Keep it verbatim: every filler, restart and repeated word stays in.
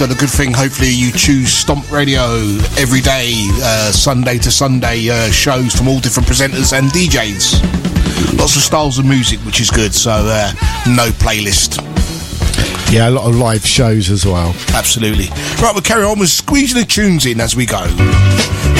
So the good thing, hopefully you choose Stomp Radio every day, uh, Sunday to Sunday uh, shows from all different presenters and D Js. Lots of styles of music, which is good, so uh, no playlist. Yeah, a lot of live shows as well. Absolutely. Right, we'll carry on. We're squeezing the tunes in as we go.